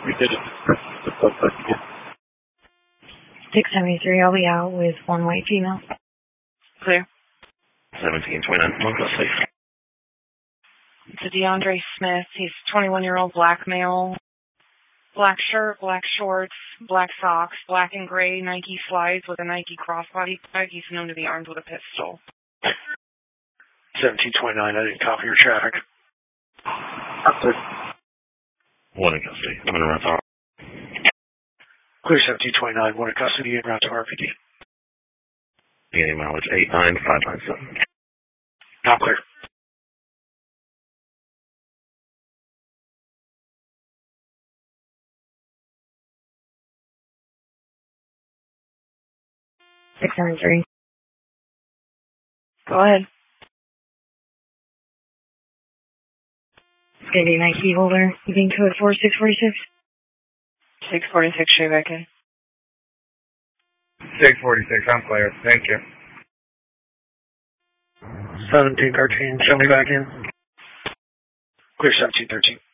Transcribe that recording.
did it. 673, I'll be out with one white female. Clear. 1729, one custody. It's a DeAndre Smith. He's 21-year-old black male. Black shirt, black shorts, black socks, black and gray Nike slides with a Nike crossbody tag. He's known to be armed with a pistol. 1729, I didn't copy your traffic. One in custody. I'm in route to Clear 1729, one in custody en route to RPD. beginning mileage 89597. Not clear. Six nine three. Go ahead. It's going to be my key holder. You being code 4646? 646, straight back in. 646, I'm clear. Thank you. 1713, show me back in. Clear 1713.